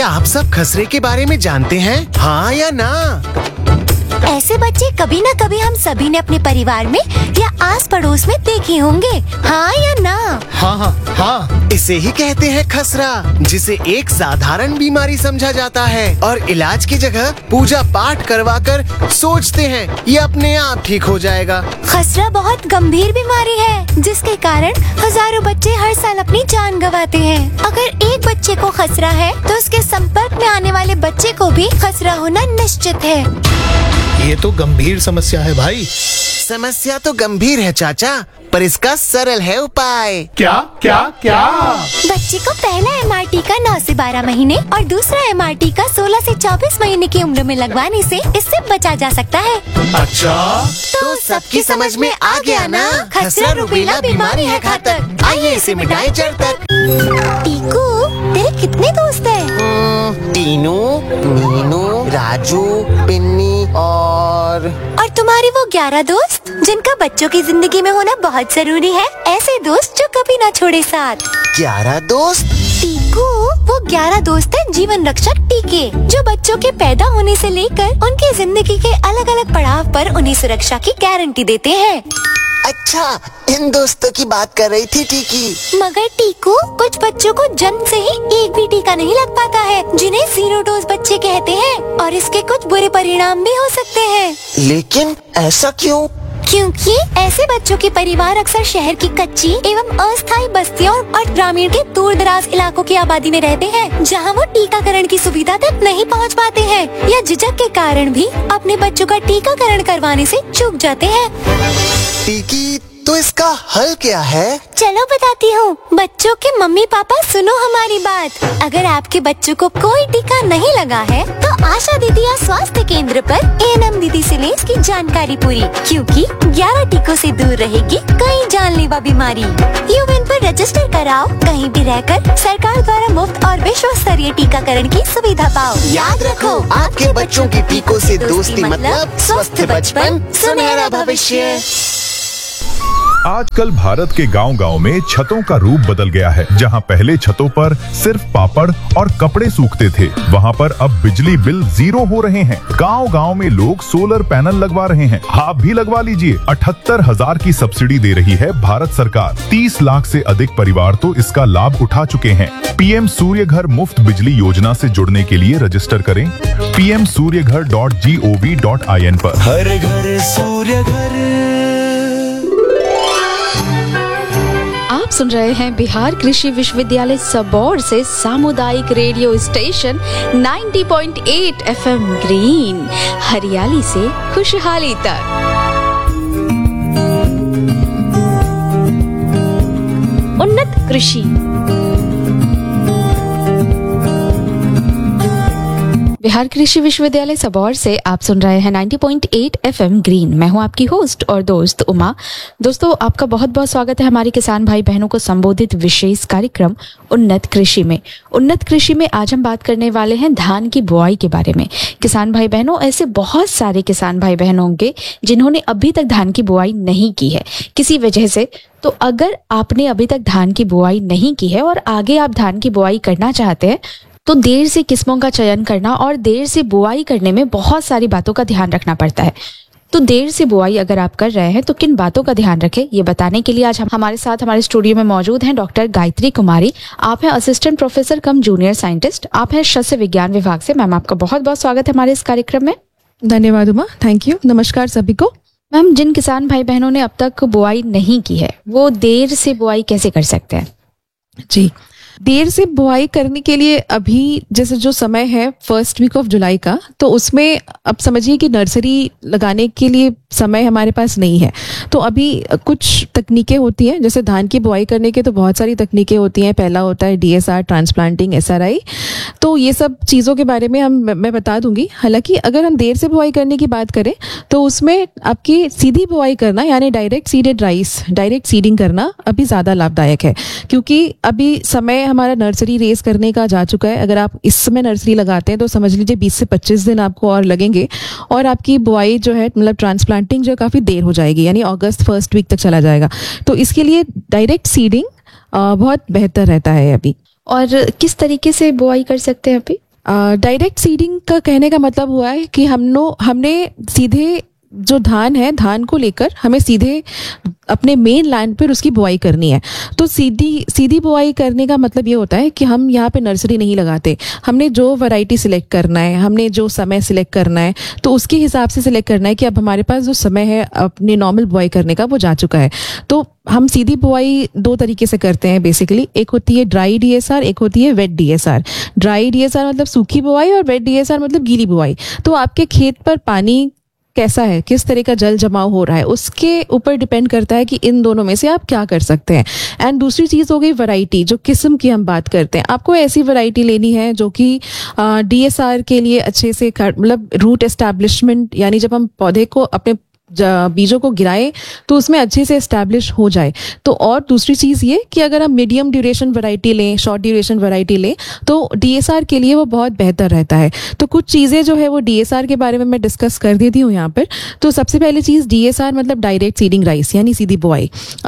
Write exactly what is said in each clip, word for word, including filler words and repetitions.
क्या आप सब खसरे के बारे में जानते हैं? हाँ या ना? ऐसे बच्चे कभी न कभी हम सभी ने अपने परिवार में या आस पड़ोस में देखे होंगे, हाँ या ना? हाँ हाँ हाँ, इसे ही कहते हैं खसरा, जिसे एक साधारण बीमारी समझा जाता है और इलाज की जगह पूजा पाठ करवा कर सोचते हैं ये अपने आप ठीक हो जाएगा। खसरा बहुत गंभीर बीमारी है जिसके कारण हजारों बच्चे हर साल अपनी जान गंवाते हैं। अगर एक बच्चे को खसरा है तो उसके संपर्क में आने वाले बच्चे को भी खसरा होना निश्चित है। ये तो गंभीर समस्या है भाई। समस्या तो गंभीर है चाचा, पर इसका सरल है उपाय। क्या क्या क्या? बच्चे को पहला एम आर टी का नौ से बारह महीने और दूसरा एम आर टी का सोलह से चौबीस महीने की उम्र में लगवाने से इससे बचा जा सकता है। अच्छा, तो सबकी समझ में आ गया ना? खसरा रूबेला बीमारी है घातक, आइए इसे मिटाएं जड़ तक। टीकू, तेरे कितने दोस्त हैं? टीनू, मीनू, राजू, पिन्नी और और तुम्हारे वो ग्यारह दोस्त जिनका बच्चों की जिंदगी में होना बहुत जरूरी है, ऐसे दोस्त जो कभी ना छोड़े साथ। ग्यारह दोस्त? टीकू, वो ग्यारह दोस्त हैं जीवन रक्षक टीके, जो बच्चों के पैदा होने से लेकर उनकी जिंदगी के अलग अलग पड़ाव पर उन्हें सुरक्षा की गारंटी देते हैं। अच्छा, इन दोस्तों की बात कर रही थी टीकी। मगर टीकू, कुछ बच्चों को जन्म से ही एक भी टीका नहीं लग पाता है, जिन्हें जीरो डोज बच्चे कहते हैं, और इसके कुछ बुरे परिणाम भी हो सकते हैं। लेकिन ऐसा क्यों? क्योंकि ऐसे बच्चों के परिवार अक्सर शहर की कच्ची एवं अस्थायी बस्तियों और ग्रामीण के दूर दराज इलाकों की आबादी में रहते हैं, जहां वो टीकाकरण की सुविधा तक नहीं पहुंच पाते हैं या झिझक के कारण भी अपने बच्चों का टीकाकरण करवाने से चूक जाते हैं। टीकी, तो इसका हल क्या है? चलो बताती हूँ। बच्चों के मम्मी पापा सुनो हमारी बात। अगर आपके बच्चों को कोई टीका नहीं लगा है तो आशा दीदी या स्वास्थ्य केंद्र पर ए एन एम दीदी से ले इसकी जानकारी पूरी, क्योंकि ग्यारह टीकों से दूर रहेगी कई जानलेवा बीमारी। यूएन पर रजिस्टर कराओ, कहीं भी रहकर सरकार द्वारा मुफ्त और विश्व स्तरीय टीकाकरण की सुविधा पाओ। याद रखो, आपके बच्चों की टीकों से दोस्ती मतलब स्वस्थ बचपन, सुनहरा भविष्य। आजकल भारत के गांव-गांव में छतों का रूप बदल गया है। जहां पहले छतों पर सिर्फ पापड़ और कपड़े सूखते थे, वहां पर अब बिजली बिल जीरो हो रहे हैं। गांव-गांव में लोग सोलर पैनल लगवा रहे हैं। आप भी लगवा लीजिए। अठहत्तर हजार की सब्सिडी दे रही है भारत सरकार। तीस लाख से अधिक परिवार तो इसका लाभ उठा चुके हैं। पी एम सूर्य घर मुफ्त बिजली योजना से जुड़ने के लिए रजिस्टर करें पी एम सूर्य घर dot G O V dot I N पर। हर घर सूर्य घर। आप सुन रहे हैं बिहार कृषि विश्वविद्यालय सबौर से सामुदायिक रेडियो स्टेशन नब्बे पॉइंट आठ एफ एम ग्रीन, हरियाली से खुशहाली तक। उन्नत कृषि। बिहार कृषि विश्वविद्यालय सबौर से आप सुन रहे हैं नब्बे पॉइंट आठ एफ एम ग्रीन। मैं हूं आपकी होस्ट और दोस्त उमा। दोस्तों, आपका बहुत बहुत स्वागत है हमारे किसान भाई बहनों को संबोधित विशेष कार्यक्रम उन्नत कृषि में। उन्नत कृषि में आज हम बात करने वाले हैं धान की बुआई के बारे में। किसान भाई बहनों, ऐसे बहुत सारे किसान भाई बहन होंगे जिन्होंने अभी तक धान की बुआई नहीं की है किसी वजह से। तो अगर आपने अभी तक धान की बुआई नहीं की है और आगे आप धान की बुआई करना चाहते हैं तो देर से किस्मों का चयन करना और देर से बुआई करने में बहुत सारी बातों का ध्यान रखना पड़ता है। तो देर से बुआई अगर आप कर रहे हैं तो किन बातों का ध्यान रखें, ये बताने के लिए आज हम हमारे साथ हमारे स्टूडियो में मौजूद हैं डॉक्टर गायत्री कुमारी। आप हैं असिस्टेंट प्रोफेसर कम जूनियर साइंटिस्ट, आप हैं शस्य विज्ञान विभाग से। मैम, आपका बहुत बहुत स्वागत है हमारे इस कार्यक्रम में। धन्यवाद उमा, थैंक यू। नमस्कार सभी को। मैम, जिन किसान भाई बहनों ने अब तक बुआई नहीं की है वो देर से बुआई कैसे कर सकते हैं? जी, देर से बुआई करने के लिए अभी जैसे जो समय है फर्स्ट वीक ऑफ जुलाई का, तो उसमें अब समझिए कि नर्सरी लगाने के लिए समय हमारे पास नहीं है। तो अभी कुछ तकनीकें होती हैं, जैसे धान की बुआई करने के तो बहुत सारी तकनीकें होती हैं। पहला होता है D S R, transplanting, S R आई। तो ये सब चीज़ों के बारे में हम मैं बता दूंगी। हालांकि अगर हम देर से बुआई करने की बात करें तो उसमें आपकी सीधी बुआई करना यानी direct seeded rice, direct seeding करना अभी ज़्यादा लाभदायक है, क्योंकि अभी समय हमारा नर्सरी रेस करने का जा चुका है। अगर आप इस समय नर्सरी लगाते हैं तो समझ लीजिए बीस से पच्चीस दिन आपको और लगेंगे और आपकी बुआई जो है मतलब ट्रांसप्लांटिंग जो काफ़ी देर हो जाएगी, यानी अगस्त फर्स्ट वीक तक चला जाएगा। तो इसके लिए डायरेक्ट सीडिंग बहुत बेहतर रहता है अभी। और किस तरीके से बुआई कर सकते हैं अभी? डायरेक्ट सीडिंग का कहने का मतलब हुआ है कि हम नो हमने सीधे जो धान है, धान को लेकर हमें सीधे अपने मेन लैंड पर उसकी बुआई करनी है। तो सीधी सीधी बुआई करने का मतलब ये होता है कि हम यहाँ पे नर्सरी नहीं लगाते। हमने जो वैरायटी सिलेक्ट करना है, हमने जो समय सिलेक्ट करना है, तो उसके हिसाब से सिलेक्ट करना है कि अब हमारे पास जो समय है अपनी नॉर्मल बुआई करने का वो जा चुका है। तो हम सीधी बुआई दो तरीके से करते हैं बेसिकली। एक होती है ड्राई डीएसआर, एक होती है वेट डीएसआर। ड्राई डीएसआर मतलब सूखी बुआई और वेट डीएसआर मतलब गीली बुआई। तो आपके खेत पर पानी कैसा है, किस तरह का जल जमाव हो रहा है, उसके ऊपर डिपेंड करता है कि इन दोनों में से आप क्या कर सकते हैं। एंड दूसरी चीज़ हो गई वैरायटी, जो किस्म की हम बात करते हैं। आपको ऐसी वैरायटी लेनी है जो कि डीएसआर के लिए अच्छे से मतलब रूट एस्टैब्लिशमेंट, यानी जब हम पौधे को अपने बीजों को गिराएं तो उसमें अच्छे से एस्टैब्लिश हो जाए। तो और दूसरी चीज़ ये कि अगर हम मीडियम ड्यूरेशन वैरायटी लें, शॉर्ट ड्यूरेशन वैरायटी लें, तो डीएसआर के लिए वो बहुत बेहतर रहता है। तो कुछ चीज़ें जो है वो डीएसआर के बारे में मैं डिस्कस कर देती हूँ यहाँ पर। तो सबसे पहली चीज़ डीएसआर मतलब डायरेक्ट सीडिंग राइस, यानी सीधी बुआई।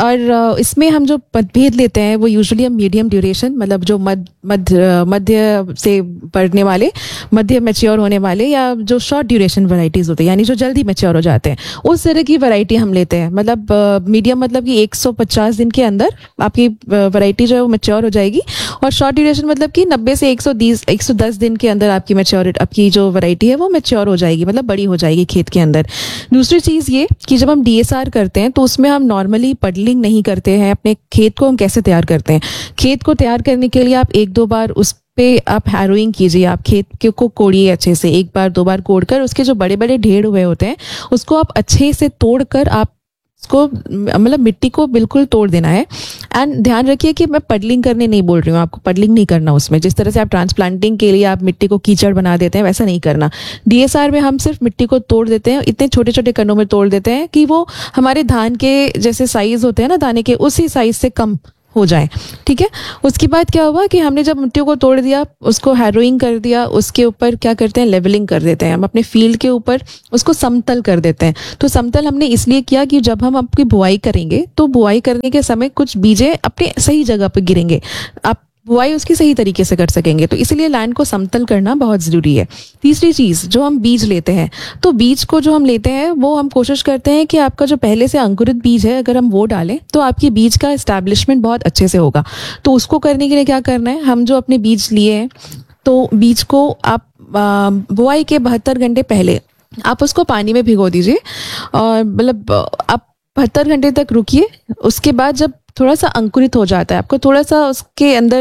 और इसमें हम जो मतभेद लेते हैं वो यूजुअली हम मीडियम ड्यूरेशन मतलब जो मध्य मध्य मध्य से बढ़ने वाले, मध्य मैच्योर होने वाले, या जो शॉर्ट ड्यूरेशन वैरायटीज़ होते हैं यानी जो जल्दी मैच्योर हो जाते हैं, उस तरह की वैरायटी हम लेते हैं। मतलब मीडियम मतलब कि एक सौ पचास दिन के अंदर आपकी वैरायटी जो है वो मैच्योर हो जाएगी। और शॉर्ट ड्यूरेशन मतलब कि नब्बे से एक सौ दस दिन के अंदर आपकी मैच्योरिटी, आपकी जो वैरायटी है वो मैच्योर हो जाएगी, मतलब बड़ी हो जाएगी खेत के अंदर। दूसरी चीज़ ये कि जब हम डीएसआर करते हैं तो उसमें हम नॉर्मली पडलिंग नहीं करते हैं। अपने खेत को हम कैसे तैयार करते हैं, खेत को तैयार करने के लिए आप एक दो बार उस पे आप हैरोइंग कीजिए, आप खेत को कोड़िए अच्छे से, एक बार दो बार कोड़कर उसके जो बड़े बड़े ढेर हुए होते हैं उसको आप अच्छे से तोड़कर आप उसको मतलब मिट्टी को बिल्कुल तोड़ देना है। एंड ध्यान रखिए कि मैं पडलिंग करने नहीं बोल रही हूँ, आपको पडलिंग नहीं करना उसमें। जिस तरह से आप ट्रांसप्लांटिंग के लिए आप मिट्टी को कीचड़ बना देते हैं वैसा नहीं करना। डीएसआर में हम सिर्फ मिट्टी को तोड़ देते हैं, इतने छोटे छोटे कणों में तोड़ देते हैं कि वो हमारे धान के जैसे साइज होते हैं ना दाने के, उसी साइज से कम हो जाए। ठीक है, उसके बाद क्या हुआ कि हमने जब मिट्टी को तोड़ दिया, उसको हैरोइंग कर दिया, उसके ऊपर क्या करते हैं लेवलिंग कर देते हैं। हम अपने फील्ड के ऊपर उसको समतल कर देते हैं। तो समतल हमने इसलिए किया कि जब हम आपकी बुआई करेंगे तो बुआई करने के समय कुछ बीजें अपने सही जगह पर गिरेंगे, आप बुआई उसकी सही तरीके से कर सकेंगे। तो इसलिए लैंड को समतल करना बहुत ज़रूरी है। तीसरी चीज़, जो हम बीज लेते हैं, तो बीज को जो हम लेते हैं वो हम कोशिश करते हैं कि आपका जो पहले से अंकुरित बीज है अगर हम वो डालें तो आपकी बीज का एस्टैब्लिशमेंट बहुत अच्छे से होगा। तो उसको करने के लिए क्या करना है, हम जो अपने बीज लिए हैं तो बीज को आप बुआई के बहत्तर घंटे पहले आप उसको पानी में भिगो दीजिए और मतलब आप बहत्तर घंटे तक रुकिए। उसके बाद जब थोड़ा सा अंकुरित हो जाता है, आपको थोड़ा सा उसके अंदर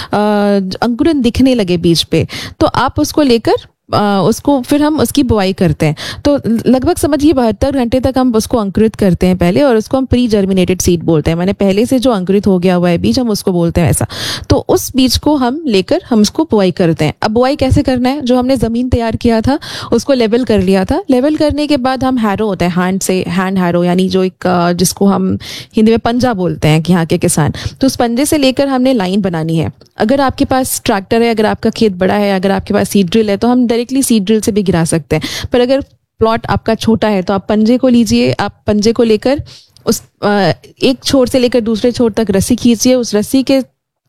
अंकुरन दिखने लगे बीज पे, तो आप उसको लेकर आ, उसको फिर हम उसकी बुआई करते हैं। तो लगभग समझिए बहत्तर घंटे तक हम उसको अंकुरित करते हैं पहले, और उसको हम प्री जर्मिनेटेड सीड बोलते हैं। मैंने पहले से जो अंकुरित हो गया हुआ है बीज, हम उसको बोलते हैं ऐसा। तो उस बीज को हम लेकर हम उसको बुआई करते हैं। अब बुआई कैसे करना है, जो हमने ज़मीन तैयार किया था उसको लेवल कर लिया था। लेवल करने के बाद हम हैरो होता है, हैंड से हैंड हैरो, यानी जो एक जिसको हम हिंदी में पंजा बोलते हैं कि यहाँ के किसान, तो उस पंजे से लेकर हमने लाइन बनानी है। अगर आपके पास ट्रैक्टर है, अगर आपका खेत बड़ा है, अगर आपके पास सीड ड्रिल है तो हम डायरेक्टली सीड ड्रिल से भी गिरा सकते हैं। पर अगर प्लॉट आपका छोटा है तो आप पंजे को लीजिए, आप पंजे को लेकर उस एक छोर से लेकर दूसरे छोर तक रस्सी खींचिए, उस रस्सी के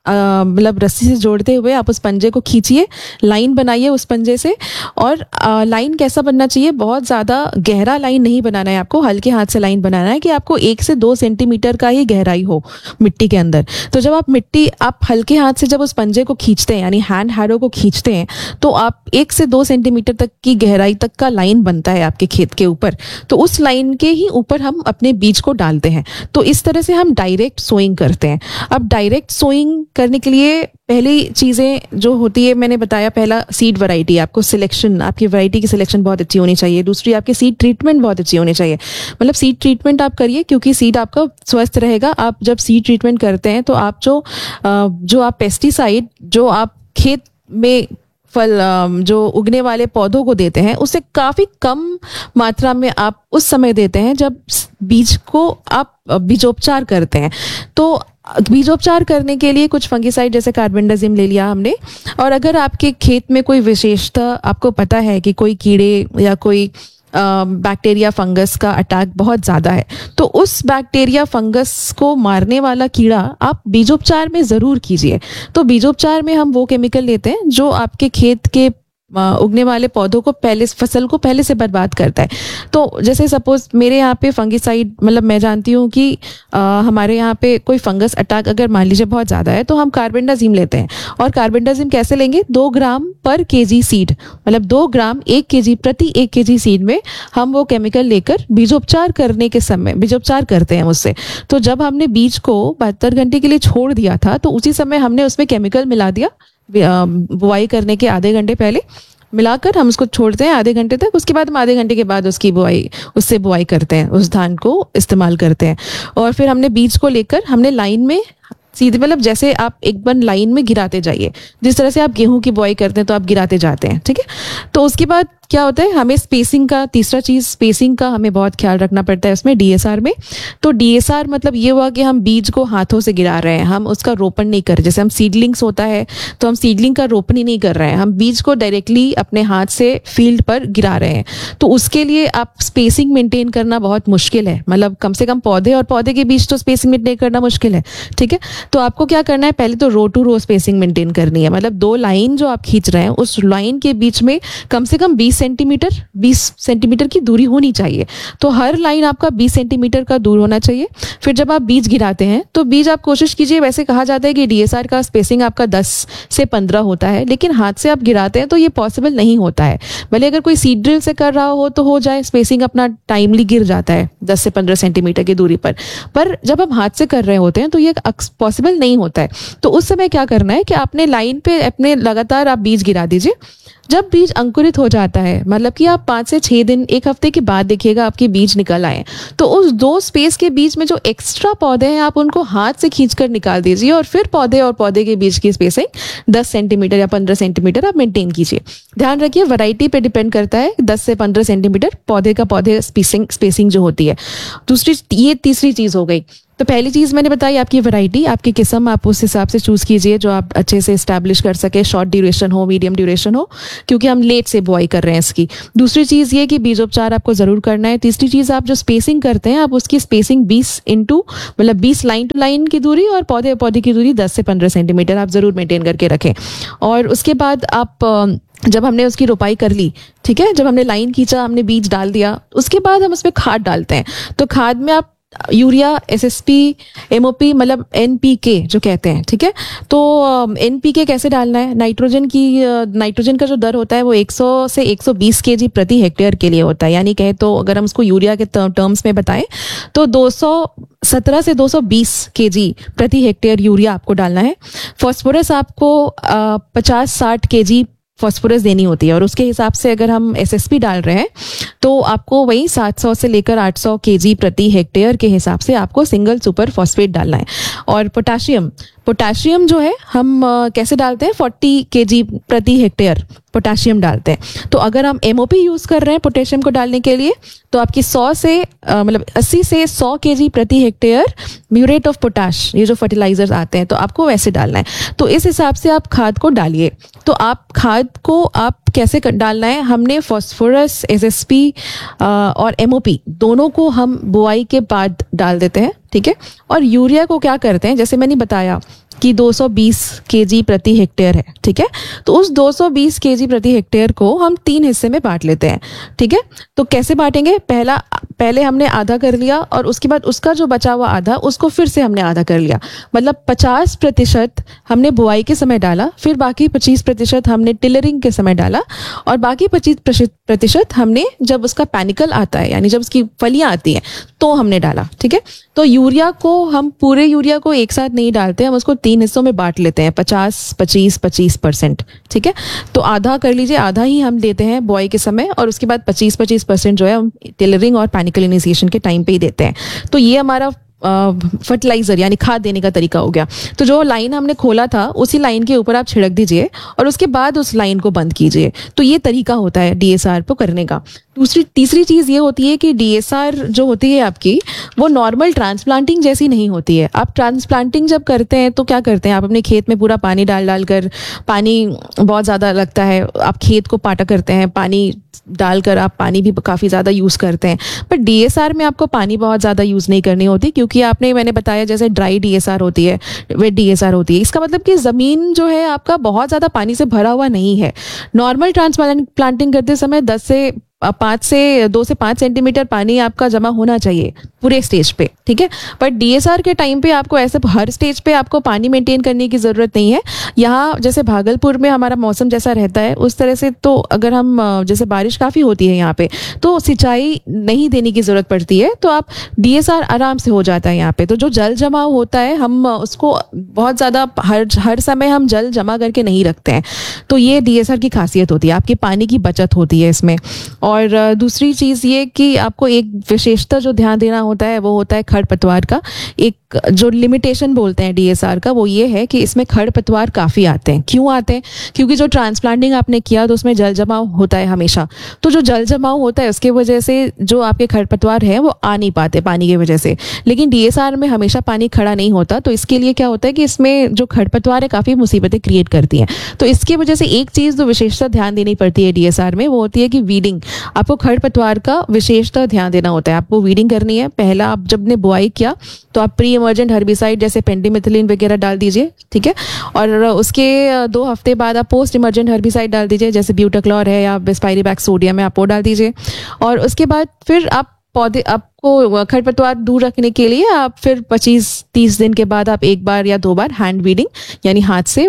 मतलब रस्सी से जोड़ते हुए आप उस पंजे को खींचिए, लाइन बनाइए उस पंजे से। और आ, लाइन कैसा बनना चाहिए, बहुत ज़्यादा गहरा लाइन नहीं बनाना है आपको, हल्के हाथ से लाइन बनाना है कि आपको एक से दो सेंटीमीटर का ही गहराई हो मिट्टी के अंदर। तो जब आप मिट्टी आप हल्के हाथ से जब उस पंजे को खींचते हैं यानी हैंड हैरो को खींचते हैं तो आप एक से दो सेंटीमीटर तक की गहराई तक का लाइन बनता है आपके खेत के ऊपर। तो उस लाइन के ही ऊपर हम अपने बीज को डालते हैं। तो इस तरह से हम डायरेक्ट सोइंग करते हैं। अब डायरेक्ट सोइंग करने के लिए पहली चीज़ें जो होती है मैंने बताया, पहला सीड वैरायटी, आपको सिलेक्शन, आपकी वैरायटी की सिलेक्शन बहुत अच्छी होनी चाहिए। दूसरी आपकी सीड ट्रीटमेंट बहुत अच्छी होनी चाहिए। मतलब सीड ट्रीटमेंट आप करिए क्योंकि सीड आपका स्वस्थ रहेगा। आप जब सीड ट्रीटमेंट करते हैं तो आप जो जो आप पेस्टिसाइड जो आप खेत में फल जो उगने वाले पौधों को देते हैं उससे काफ़ी कम मात्रा में आप उस समय देते हैं जब बीज को आप बीजोपचार करते हैं। तो बीजोपचार करने के लिए कुछ फंगिसाइड जैसे कार्बेंडाजिम ले लिया हमने। और अगर आपके खेत में कोई विशेषता आपको पता है कि कोई कीड़े या कोई बैक्टीरिया फंगस का अटैक बहुत ज़्यादा है तो उस बैक्टीरिया फंगस को मारने वाला कीड़ा आप बीजोपचार में ज़रूर कीजिए। तो बीजोपचार में हम वो केमिकल लेते हैं जो आपके खेत के उगने वाले पौधों को पहले, फसल को पहले से बर्बाद करता है। तो जैसे सपोज मेरे यहाँ पे फंगिसाइड, मतलब मैं जानती हूँ कि आ, हमारे यहाँ पे कोई फंगस अटैक अगर मान लीजिए बहुत ज़्यादा है तो हम कार्बेंडाजिम लेते हैं। और कार्बेंडाजिम कैसे लेंगे? दो ग्राम पर केजी सीड, मतलब दो ग्राम एक केजी प्रति एक केजी सीड में हम वो केमिकल लेकर बीजोपचार करने के समय बीजोपचार करते हैं उससे। तो जब हमने बीज को बहत्तर घंटे के लिए छोड़ दिया था तो उसी समय हमने उसमें केमिकल मिला दिया, बुआई करने के आधे घंटे पहले मिलाकर हम उसको छोड़ते हैं आधे घंटे तक। उसके बाद हम आधे घंटे के बाद उसकी बुआई उससे बुआई करते हैं, उस धान को इस्तेमाल करते हैं। और फिर हमने बीज को लेकर हमने लाइन में सीधे, मतलब जैसे आप एक बार लाइन में गिराते जाइए, जिस तरह से आप गेहूं की बुआई करते हैं तो आप गिराते जाते हैं, ठीक है। तो उसके बाद क्या होता है, हमें स्पेसिंग का, तीसरा चीज स्पेसिंग का हमें बहुत ख्याल रखना पड़ता है उसमें, डीएसआर में। तो डीएसआर मतलब ये हुआ कि हम बीज को हाथों से गिरा रहे हैं, हम उसका रोपण नहीं कर रहे। जैसे हम सीडलिंग्स होता है तो हम सीडलिंग का रोपण ही नहीं कर रहे हैं, हम बीज को डायरेक्टली अपने हाथ से फील्ड पर गिरा रहे हैं। तो उसके लिए आप स्पेसिंग मेंटेन करना बहुत मुश्किल है, मतलब कम से कम पौधे और पौधे के बीच तो स्पेसिंग मेंटेन करना मुश्किल है, ठीक है। तो आपको क्या करना है, पहले तो रो टू रो स्पेसिंग मेंटेन करनी है, मतलब दो लाइन जो आप खींच रहे हैं उस लाइन के बीच में कम से कम बीस सेंटीमीटर बीस सेंटीमीटर की दूरी होनी चाहिए। तो हर लाइन आपका बीस सेंटीमीटर का दूर होना चाहिए। फिर जब आप बीज गिराते हैं तो बीज आप कोशिश कीजिए, वैसे कहा जाता है कि डीएसआर का स्पेसिंग आपका दस से पंद्रह होता है, लेकिन हाथ से आप गिराते हैं तो ये पॉसिबल नहीं होता है। भले अगर कोई सीड ड्रिल से कर रहा हो तो हो जाए, स्पेसिंग अपना टाइमली गिर जाता है दस से पंद्रह सेंटीमीटर की दूरी पर, पर जब हम हाथ से कर रहे होते हैं तो ये पॉसिबल नहीं होता है। तो उस समय क्या करना है कि आपने लाइन पे अपने लगातार आप बीज गिरा दीजिए। जब बीज अंकुरित हो जाता है, मतलब कि आप पाँच से छः दिन, एक हफ्ते के बाद देखिएगा आपके बीज निकल आए, तो उस दो स्पेस के बीच में जो एक्स्ट्रा पौधे हैं आप उनको हाथ से खींचकर निकाल दीजिए और फिर पौधे और पौधे के बीच की स्पेसिंग दस सेंटीमीटर या पंद्रह सेंटीमीटर आप मेंटेन कीजिए। ध्यान रखिए वैरायटी पे डिपेंड करता है, दस से पंद्रह सेंटीमीटर पौधे का पौधे स्पेसिंग स्पेसिंग जो होती है। दूसरी, ये तीसरी चीज हो गई। तो पहली चीज मैंने बताई आपकी वैरायटी, आपकी किस्म आप उस हिसाब से चूज कीजिए जो आप अच्छे से एस्टैब्लिश कर सके, शॉर्ट ड्यूरेशन हो, मीडियम ड्यूरेशन हो, क्योंकि हम लेट से बुआई कर रहे हैं इसकी। दूसरी चीज ये कि बीजोपचार आपको जरूर करना है। तीसरी चीज, आप जो स्पेसिंग करते हैं आप उसकी स्पेसिंग बीस इंटू मतलब बीस लाइन टू लाइन की दूरी और पौधे पौधे की दूरी दस से पंद्रह सेंटीमीटर आप जरूर मेंटेन करके रखें। और उसके बाद आप जब हमने उसकी रोपाई कर ली, ठीक है, जब हमने लाइन खींचा, हमने बीज डाल दिया, उसके बाद हम उसमें खाद डालते हैं। तो खाद में आप यूरिया, एसएसपी, एमओपी, मतलब एनपीके जो कहते हैं, ठीक है। तो एनपीके कैसे डालना है, नाइट्रोजन की नाइट्रोजन का जो दर होता है वो सौ से एक सौ बीस केजी प्रति हेक्टेयर के लिए होता है, यानी कहे तो अगर हम उसको यूरिया के टर्म्स में बताएं तो दो सौ सत्रह से दो सौ बीस केजी प्रति हेक्टेयर यूरिया आपको डालना है। फॉस्फोरस आपको पचास साठ केजी फॉस्फोरस देनी होती है, और उसके हिसाब से अगर हम एसएसपी डाल रहे हैं तो आपको वही सात सौ से लेकर आठ सौ केजी प्रति हेक्टेयर के हिसाब से आपको सिंगल सुपर फॉस्फेट डालना है। और पोटाशियम पोटाशियम जो है हम uh, कैसे डालते हैं, चालीस केजी प्रति हेक्टेयर पोटाशियम डालते हैं। तो अगर हम एमओपी यूज कर रहे हैं पोटेशियम को डालने के लिए तो आपकी सौ से uh, मतलब अस्सी से सौ केजी प्रति हेक्टेयर म्यूरेट ऑफ पोटाश, ये जो फर्टिलाइजर्स आते हैं, तो आपको वैसे डालना है। तो इस हिसाब से आप खाद को डालिए। तो आप खाद को आप कैसे डालना है, हमने फॉस्फोरस, एसएसपी और एमओपी दोनों को हम बुआई के बाद डाल देते हैं, ठीक है। और यूरिया को क्या करते हैं, जैसे मैंने बताया कि दो सौ बीस केजी प्रति हेक्टेयर है, ठीक है। तो उस दो सौ बीस केजी प्रति हेक्टेयर को हम तीन हिस्से में बांट लेते हैं, ठीक है। तो कैसे बांटेंगे, पहला पहले हमने आधा कर लिया और उसके बाद उसका जो बचा हुआ आधा उसको फिर से हमने आधा कर लिया, मतलब पचास प्रतिशत हमने बुआई के समय डाला, फिर बाकी पच्चीस प्रतिशत हमने टिलरिंग के समय डाला, और बाकी पच्चीस प्रतिशत हमने जब उसका पैनिकल आता है, यानी जब उसकी फलियां आती हैं, तो हमने डाला, ठीक है। तो यूरिया को हम पूरे यूरिया को एक साथ नहीं डालते, हम उसको तीन हिस्सों में बांट लेते हैं, पचास पच्चीस पच्चीस परसेंट, ठीक है। तो आधा कर लीजिए, आधा ही हम देते हैं बुआई के समय, और उसके बाद पच्चीस पच्चीस परसेंट जो है हम टिलरिंग और पैनिकल इनिशिएशन के टाइम पे ही देते हैं। तो ये हमारा फर्टिलाइजर यानी खाद देने का तरीका हो गया। तो जो लाइन हमने खोला था उसी लाइन के ऊपर आप छिड़क दीजिए और उसके बाद उस लाइन को बंद कीजिए। तो ये तरीका होता है डीएसआर को करने का। दूसरी तीसरी चीज़ ये होती है कि डीएसआर जो होती है आपकी, वो नॉर्मल ट्रांसप्लांटिंग जैसी नहीं होती है। आप ट्रांसप्लांटिंग जब करते हैं तो क्या करते हैं, आप अपने खेत में पूरा पानी डाल डाल कर, पानी बहुत ज़्यादा लगता है, आप खेत को पाटा करते हैं, पानी डालकर आप पानी भी काफ़ी ज़्यादा यूज़ करते हैं। बट डीएसआर में आपको पानी बहुत ज़्यादा यूज़ नहीं करनी होती, क्योंकि आपने मैंने बताया जैसे ड्राई डीएसआर होती है, वेट डीएसआर होती है। इसका मतलब कि ज़मीन जो है आपका बहुत ज़्यादा पानी से भरा हुआ नहीं है। नॉर्मल ट्रांसप्लांटिंग करते समय दस से पाँच से दो से पाँच सेंटीमीटर पानी आपका जमा होना चाहिए पूरे स्टेज पे, ठीक है। बट डीएसआर के टाइम पे आपको ऐसे हर स्टेज पे आपको पानी मेंटेन करने की ज़रूरत नहीं है। यहाँ जैसे भागलपुर में हमारा मौसम जैसा रहता है उस तरह से, तो अगर हम जैसे बारिश काफ़ी होती है यहाँ पे, तो सिंचाई नहीं देने की ज़रूरत पड़ती है, तो आप डीएसआर आराम से हो जाता है यहाँ पे। तो जो जल जमाव होता है हम उसको बहुत ज़्यादा हर हर समय हम जल जमा करके नहीं रखते हैं, तो ये डीएसआर की खासियत होती है, आपकी पानी की बचत होती है इसमें। और दूसरी चीज़ ये कि आपको एक विशेषता जो ध्यान देना होता है वो होता है खरपतवार का। एक जो लिमिटेशन बोलते हैं डीएसआर का वो ये है कि इसमें खरपतवार काफ़ी आते हैं। क्यों आते हैं? क्योंकि जो ट्रांसप्लांटिंग आपने किया तो उसमें जल जमाव होता है हमेशा, तो जो जल जमाव होता है उसके वजह से जो आपके खरपतवार हैं वो आ नहीं पाते पानी की वजह से। लेकिन डीएसआर में हमेशा पानी खड़ा नहीं होता, तो इसके लिए क्या होता है कि इसमें जो खरपतवार है काफ़ी मुसीबतें क्रिएट करती हैं। तो इसकी वजह से एक चीज़ जो विशेषता ध्यान देनी पड़ती है डीएसआर में वो होती है कि वीडिंग। आपको खरपतवार का विशेषता ध्यान देना होता है, आपको वीडिंग करनी है। पहला आप जब ने बुआई किया तो आप प्री इमर्जेंट हर्बिसाइड जैसे पेंडिमिथिलिन वगैरह डाल दीजिए, ठीक है। और उसके दो हफ्ते बाद आप पोस्ट इमर्जेंट हर्बिसाइड डाल दीजिए, जैसे ब्यूटाक्लोर है या बिस्पायरीबैक सोडियम है, आप वो डाल दीजिए। और उसके बाद फिर आप पौधे आपको खरपतवार दूर रखने के लिए आप फिर पच्चीस तीस दिन के बाद आप एक बार या दो बार हैंड वीडिंग, यानी हाथ से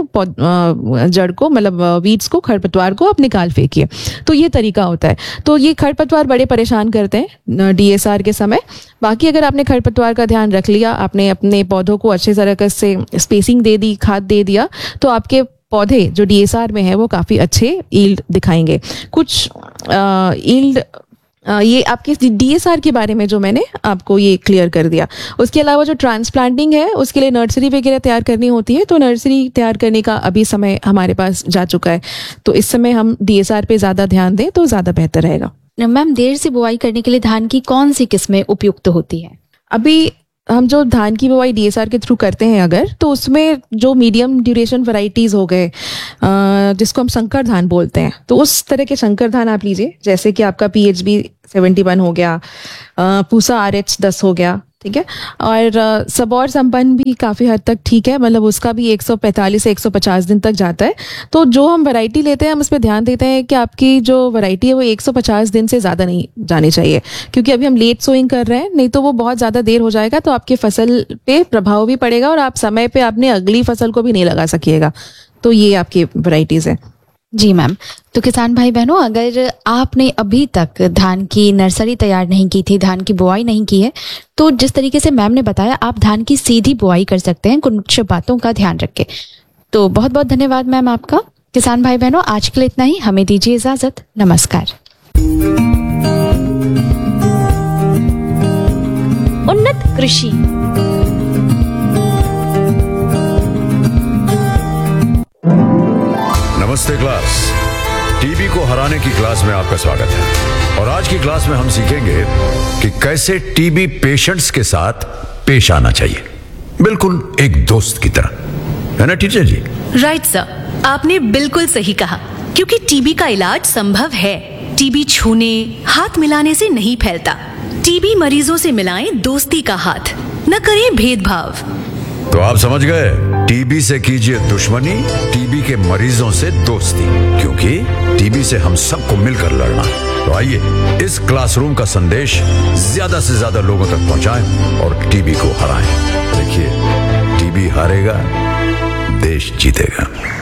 जड़ को, मतलब वीड्स को, खरपतवार को आप निकाल फेंकिए। तो ये तरीका होता है। तो ये खरपतवार बड़े परेशान करते हैं डीएसआर के समय। बाकी अगर आपने खरपतवार का ध्यान रख लिया, आपने अपने पौधों को अच्छे तरीके से स्पेसिंग दे दी, खाद दे दिया, तो आपके पौधे जो डीएसआर में है वो काफ़ी अच्छे ईल्ड दिखाएंगे। कुछ ईल्ड Uh, ये आपके डीएसआर के बारे में जो मैंने आपको ये क्लियर कर दिया। उसके अलावा जो ट्रांसप्लांटिंग है उसके लिए नर्सरी वगैरह तैयार करनी होती है, तो नर्सरी तैयार करने का अभी समय हमारे पास जा चुका है, तो इस समय हम डीएसआर पे ज़्यादा ध्यान दें तो ज़्यादा बेहतर रहेगा। मैम, देर से बुआई करने के लिए धान की कौन सी किस्में उपयुक्त होती है? अभी हम जो धान की बुआई डीएसआर के थ्रू करते हैं अगर, तो उसमें जो मीडियम ड्यूरेशन वैरायटीज़ हो गए जिसको हम संकर धान बोलते हैं, तो उस तरह के संकर धान आप लीजिए, जैसे कि आपका P H B seventy one हो गया, पूसा आर एच दस हो गया, ठीक है। और सबौर संपन्न भी काफ़ी हद तक ठीक है, मतलब उसका भी एक सौ पैंतालीस से एक सौ पचास दिन तक जाता है। तो जो हम वैरायटी लेते हैं हम उस पर ध्यान देते हैं कि आपकी जो वैरायटी है वो एक सौ पचास दिन से ज़्यादा नहीं जानी चाहिए, क्योंकि अभी हम लेट सोइंग कर रहे हैं, नहीं तो वो बहुत ज़्यादा देर हो जाएगा तो आपके फसल पे प्रभाव भी पड़ेगा और आप समय पे अपने अगली फसल को भी नहीं लगा सकिएगा। तो ये आपकी वैरायटीज़ है। जी मैम, तो किसान भाई बहनों, अगर आपने अभी तक धान की नर्सरी तैयार नहीं की थी, धान की बुआई नहीं की है, तो जिस तरीके से मैम ने बताया आप धान की सीधी बुआई कर सकते हैं कुछ बातों का ध्यान रख के। तो बहुत बहुत धन्यवाद मैम आपका। किसान भाई बहनों, आज के लिए इतना ही, हमें दीजिए इजाजत। नमस्कार। उन्नत कृषि। नमस्ते क्लास, टीबी को हराने की क्लास में आपका स्वागत है। और आज की क्लास में हम सीखेंगे कि कैसे टीबी पेशेंट्स के साथ पेश आना चाहिए, बिल्कुल एक दोस्त की तरह, है ना टीचर जी? राइट सर, आपने बिल्कुल सही कहा, क्योंकि टीबी का इलाज संभव है। टीबी छूने, हाथ मिलाने से नहीं फैलता। टीबी मरीजों से मिलाएं दोस्ती का हाथ, न करें भेदभाव। तो आप समझ गए, टीबी से कीजिए दुश्मनी, टीबी के मरीजों से दोस्ती, क्योंकि टीबी से हम सबको मिलकर लड़ना है। तो आइए इस क्लासरूम का संदेश ज्यादा से ज्यादा लोगों तक पहुंचाएं और टीबी को हराएं। देखिए, टीबी हारेगा, देश जीतेगा।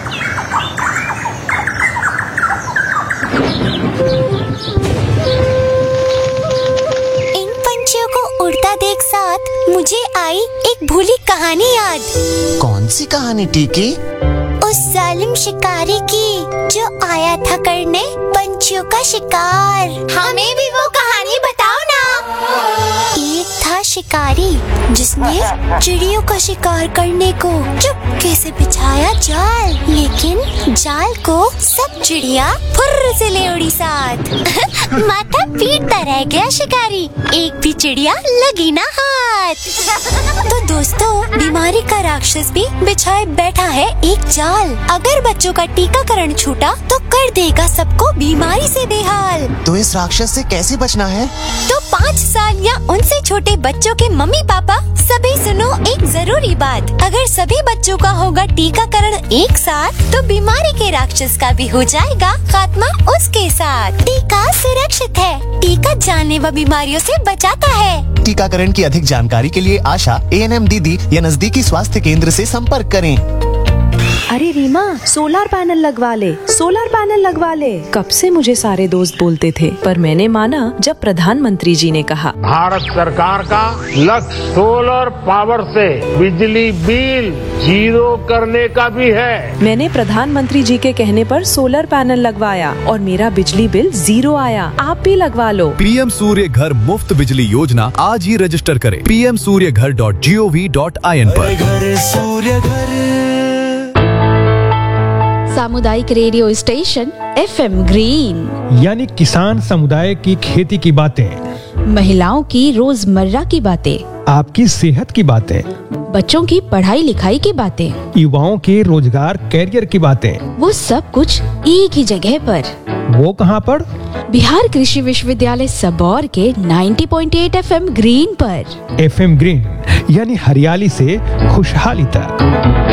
इन पंछियों को उड़ता देख साथ मुझे आई एक भूली कहानी याद। कौन सी कहानी टीकी? उस जालिम शिकारी की जो आया था करने पंछियों का शिकार। हमें भी वो कहानी बताओ ना। एक था शिकारी जिसने चिड़ियों का शिकार करने को चुपके से बिछाया जाल, लेकिन जाल को सब चिड़िया फुर्र से ले उड़ी साथ। माथा पीटता रह गया शिकारी, एक भी चिड़िया लगी ना हाथ। तो दोस्तों, बीमारी का राक्षस भी बिछाए बैठा है एक जाल। अगर बच्चों का टीकाकरण छूटा तो कर देगा सबको बीमारी से बेहाल। तो इस राक्षस से कैसे बचना है? तो पाँच साल या उनसे छोटे बच्चों के मम्मी पापा सभी सुनो एक जरूरी बात। अगर सभी बच्चों का होगा टीकाकरण एक साथ तो बीमारी के राक्षस का भी हो जाएगा खात्मा उसके साथ। टीका सुरक्षित है, टीका जानलेवा बीमारियों से बचाता है। टीकाकरण की अधिक जानकारी के लिए आशा, ए एन एम दीदी या नजदीकी स्वास्थ्य केंद्र से संपर्क करें। अरे रीमा, सोलर पैनल लगवा ले, सोलर पैनल लगवा ले। कब से मुझे सारे दोस्त बोलते थे, पर मैंने माना जब प्रधानमंत्री जी ने कहा। भारत सरकार का लक्ष्य सोलर पावर से बिजली बिल जीरो करने का भी है। मैंने प्रधानमंत्री जी के कहने पर सोलर पैनल लगवाया और मेरा बिजली बिल जीरो आया। आप भी लगवा लो। पीएम सूर्य घर मुफ्त बिजली योजना आज ही रजिस्टर करें पी एम सूर्य घर dot G O V dot I N पर। घर सूर्य घर सामुदायिक radio station F M green, यानी किसान समुदाय की खेती की बातें, महिलाओं की रोजमर्रा की बातें, आपकी सेहत की बातें, बच्चों की पढ़ाई लिखाई की बातें, युवाओं के रोजगार कैरियर की बातें, वो सब कुछ एक ही जगह पर। वो कहाँ पर? बिहार कृषि विश्वविद्यालय सबौर के नब्बे पॉइंट आठ एफ एम ग्रीन पर। एफ एम ग्रीन यानी हरियाली से खुशहाली तक।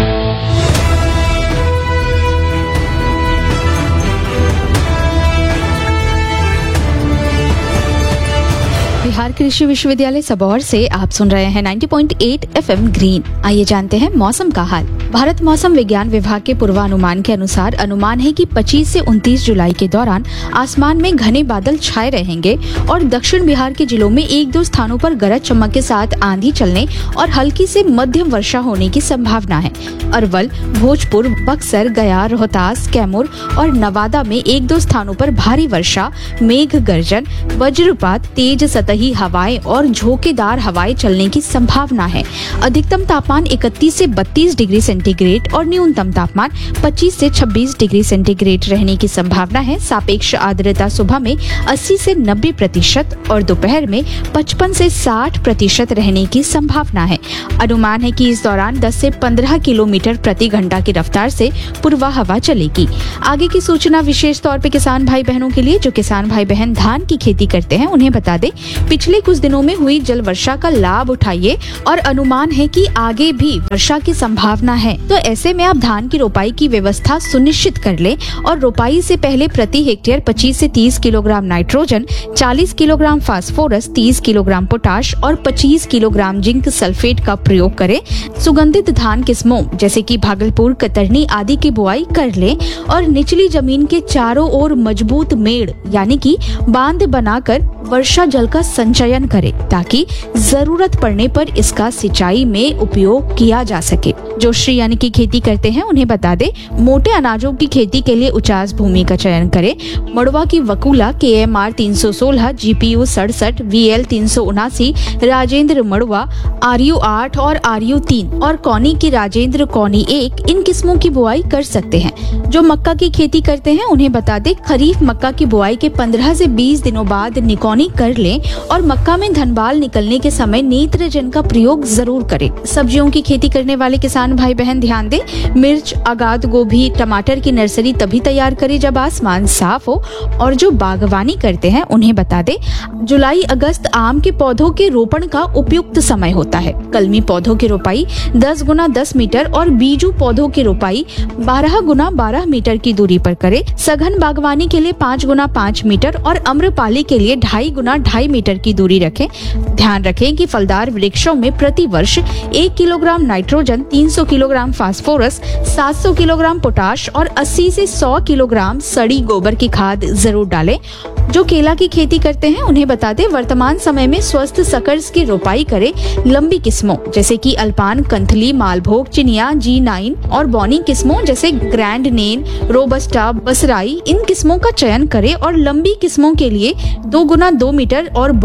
बिहार कृषि विश्वविद्यालय सबौर से आप सुन रहे हैं नब्बे पॉइंट आठ एफ एम ग्रीन। आइए जानते हैं मौसम का हाल। भारत मौसम विज्ञान विभाग के पूर्वानुमान के अनुसार अनुमान है कि पच्चीस से उनतीस जुलाई के दौरान आसमान में घने बादल छाए रहेंगे और दक्षिण बिहार के जिलों में एक दो स्थानों पर गरज चमक के साथ आंधी चलने और हल्की से मध्यम वर्षा होने की संभावना है। अरवल, भोजपुर, बक्सर, गया, रोहतास, कैमूर और नवादा में एक दो स्थानों पर भारी वर्षा, मेघ गर्जन, वज्रपात, तेज सतही हवाएं और झोंकेदार हवाएं चलने की संभावना है। अधिकतम तापमान इकतीस से बत्तीस डिग्री सेंटीग्रेड और न्यूनतम तापमान पच्चीस से छब्बीस डिग्री सेंटीग्रेड रहने की संभावना है। सापेक्ष आर्द्रता सुबह में अस्सी से नब्बे प्रतिशत और दोपहर में पचपन से साठ प्रतिशत रहने की संभावना है। अनुमान है कि इस दौरान दस से पंद्रह किलोमीटर प्रति घंटा की रफ्तार से पूर्वा हवा चलेगी। आगे की सूचना विशेष तौर पे किसान भाई बहनों के लिए जो किसान भाई बहन धान की खेती करते हैं, उन्हें बता दें पिछले कुछ दिनों में हुई जल वर्षा का लाभ उठाइए और अनुमान है कि आगे भी वर्षा की संभावना है। तो ऐसे में आप धान की रोपाई की व्यवस्था सुनिश्चित कर लें और रोपाई से पहले प्रति हेक्टेयर पच्चीस से तीस किलोग्राम नाइट्रोजन, चालीस किलोग्राम फास्फोरस, तीस किलोग्राम पोटाश और पच्चीस किलोग्राम जिंक सल्फेट का प्रयोग करें। सुगंधित धान किस्मों जैसे कि भागलपुर, कतरनी आदि की बुआई कर लें और निचली जमीन के चारों ओर मजबूत मेड़ यानी कि बांध बनाकर वर्षा जल का संचयन करें ताकि जरूरत पड़ने पर इसका सिंचाई में उपयोग किया जा सके। जो श्री यानी की खेती करते हैं उन्हें बता दें मोटे अनाजों की खेती के लिए उचास भूमि का चयन करें। मड़वा की वकुला के एम आर तीन सौ सोलह, जी पी यू सड़सठ, वी एल तीन सौ उनासी, राजेंद्र मड़वा, आर यू आठ और आर यू तीन और कौनी की राजेंद्र कौनी एक इन किस्मों की बुआई कर सकते हैं। जो मक्का की खेती करते हैं उन्हें बता दें खरीफ मक्का की बुआई के पंद्रह से बीस दिनों बाद निकौनी कर लें और मक्का में धनबाल निकलने के समय नेत्रजन का प्रयोग जरूर करें। सब्जियों की खेती करने वाले किसान भाई बहन ध्यान दें मिर्च, आगाद गोभी, टमाटर की नर्सरी तभी तैयार करें जब आसमान साफ हो। और जो बागवानी करते हैं उन्हें बता दें जुलाई अगस्त आम के पौधों के रोपण का उपयुक्त समय होता है। कलमी पौधों की रोपाई दस गुना दस मीटर और बीजू पौधों की रोपाई बारह गुना बारह मीटर की दूरी पर करें। सघन बागवानी के लिए पाँच गुना पाँच मीटर और अम्रपाली के लिए ढाई गुना ढाई मीटर की दूरी रखें। ध्यान रखें कि फलदार वृक्षों में प्रति वर्ष एक किलोग्राम नाइट्रोजन, तीन सौ किलोग्राम फास्फोरस, सात सौ किलोग्राम पोटाश और अस्सी से सौ किलोग्राम सड़ी गोबर की खाद जरूर डालें। जो केला की खेती करते हैं उन्हें बता दें वर्तमान समय में स्वस्थ सकर्स की रोपाई करें। लंबी किस्मों जैसे कि अल्पान, कंथली, मालभोग, चिनिया, जी नाइन और बॉनी किस्मों जैसे ग्रैंड नेन, रोबस्टा, बसराई इन किस्मों का चयन करें और लंबी किस्मों के लिए दो गुना दो मीटर और बॉनी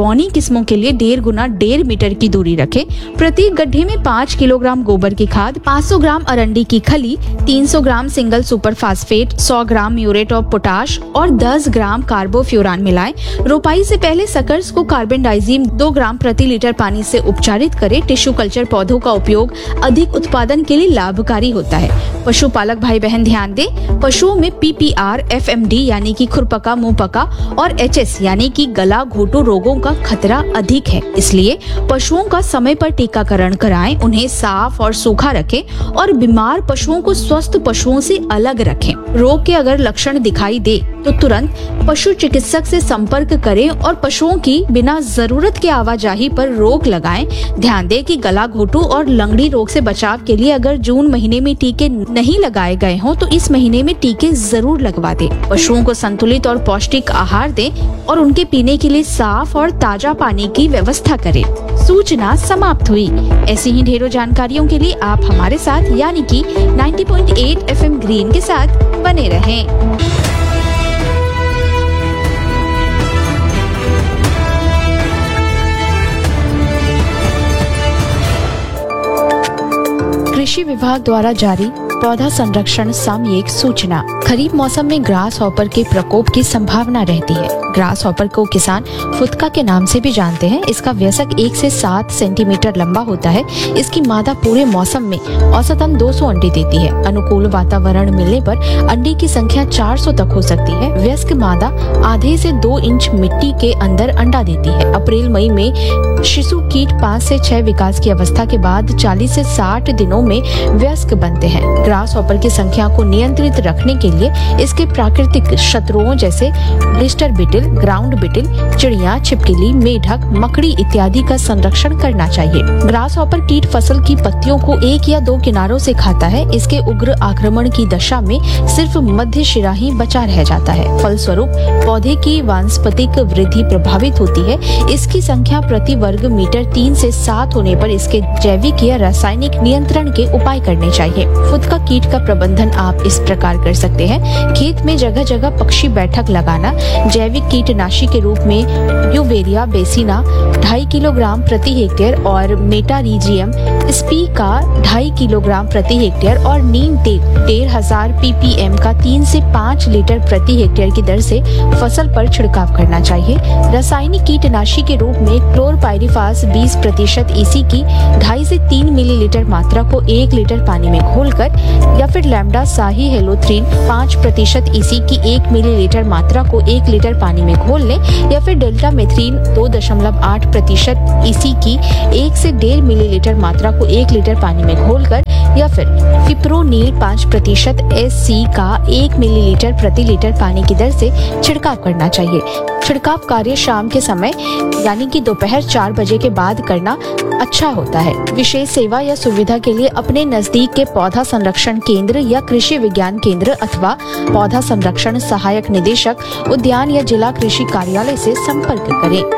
बौनी किस्मों के लिए डेढ़ गुना डेढ़ मीटर की दूरी रखें। प्रत्येक गड्ढे में पाँच किलोग्राम गोबर की खाद, पाँच सौ ग्राम अरंडी की खली, तीन सौ ग्राम सिंगल सुपर फास्फेट, सौ ग्राम म्यूरेट ऑफ पोटाश और दस ग्राम कार्बोफ्यूरान मिलाएं। रोपाई से पहले सकर्स को कार्बेंडाइजिम दो ग्राम प्रति लीटर पानी से उपचारित करें। टिश्यू कल्चर पौधों का उपयोग अधिक उत्पादन के लिए लाभकारी होता है। पशुपालक भाई बहन ध्यान दें, पशुओं में पीपीआर, एफएमडी यानी कि खुरपका, मुंहपका और एचएस यानी कि गला घोटू रोगों का खतरा अधिक है। इसलिए पशुओं का समय पर टीकाकरण कराएं, उन्हें साफ और सूखा रखें और बीमार पशुओं को स्वस्थ पशुओं से अलग रखें। रोग के अगर लक्षण दिखाई दे तो तुरंत पशु चिकित्सक से संपर्क करें और पशुओं की बिना जरूरत के आवाजाही पर रोक लगाएं। ध्यान दें कि गला घोटू और लंगड़ी रोग से बचाव के लिए अगर जून महीने में टीके नहीं लगाए गए हों तो इस महीने में टीके जरूर लगवा दें। पशुओं को संतुलित और पौष्टिक आहार दें और उनके पीने के लिए साफ और ताजा पानी की व्यवस्था करें। सूचना समाप्त हुई। ऐसी ही ढेरों जानकारियों के लिए आप हमारे साथ यानी कि नब्बे पॉइंट आठ एफएम ग्रीन के साथ बने रहें। कृषि विभाग द्वारा जारी पौधा संरक्षण सामयिक सूचना। खरीफ मौसम में ग्रास हॉपर के प्रकोप की संभावना रहती है। ग्रास हॉपर को किसान फुदका के नाम से भी जानते हैं। इसका वयस्क एक से सात सेंटीमीटर लंबा होता है। इसकी मादा पूरे मौसम में औसतन दो सौ अंडे देती है। अनुकूल वातावरण मिलने पर अंडे की संख्या चार सौ तक हो सकती है। वयस्क मादा आधे से दो इंच मिट्टी के अंदर अंडा देती है। अप्रैल मई में शिशु कीट पाँच से छह विकास की अवस्था के बाद चालीस से साठ दिनों में वयस्क बनते हैं। ग्रास हॉपर की संख्या को नियंत्रित रखने के लिए इसके प्राकृतिक शत्रुओं जैसे ब्लिस्टर बीटल, ग्राउंड बीटल, चिड़िया, छिपकली, मेढक, मकड़ी इत्यादि का संरक्षण करना चाहिए। ग्रास हॉपर कीट फसल की पत्तियों को एक या दो किनारों से खाता है। इसके उग्र आक्रमण की दशा में सिर्फ मध्य शिरा ही बचा रह जाता है। फलस्वरूप पौधे की वानस्पतिक वृद्धि प्रभावित होती है। इसकी संख्या प्रति वर्ग मीटर तीन से सात होने पर इसके जैविक या रासायनिक नियंत्रण के उपाय करने चाहिए। फुदका कीट का प्रबंधन आप इस प्रकार कर सकते हैं। खेत में जगह जगह पक्षी बैठक लगाना। जैविक कीटनाशी के रूप में यूवेरिया बेसिना ढाई किलोग्राम प्रति हेक्टेयर और मेटारीजियम स्पी का ढाई किलोग्राम प्रति हेक्टेयर और नीम तेल डेढ़ हजार पीपीएम का तीन से पाँच लीटर प्रति हेक्टेयर की दर से फसल पर छिड़काव करना चाहिए। रासायनिक कीटनाशी के रूप में क्लोरपाइरिफास बीस प्रतिशत ईसी की ढाई से तीन मिलीलीटर मात्रा को एक लीटर पानी में घोलकर या फिर लैम्डा साही हेलोथ्रीन पाँच प्रतिशत ईसी की एक मिलीलीटर मात्रा को एक लीटर पानी में घोल लें या फिर डेल्टा मेथ्रीन दो दशमलव आठ प्रतिशत ईसी की एक से डेढ़ मिलीलीटर मात्रा को एक लीटर पानी में घोलकर या फिर फिप्रोनिल पाँच प्रतिशत एससी का एक मिलीलीटर प्रति लीटर पानी की दर से छिड़काव करना चाहिए। छिड़काव कार्य शाम के समय यानी कि दोपहर चार बजे के बाद करना अच्छा होता है। विशेष सेवा या सुविधा के लिए अपने नजदीक के पौधा संरक्षण केंद्र या कृषि विज्ञान केंद्र अथवा पौधा संरक्षण सहायक निदेशक उद्यान या जिला कृषि कार्यालय से संपर्क करें।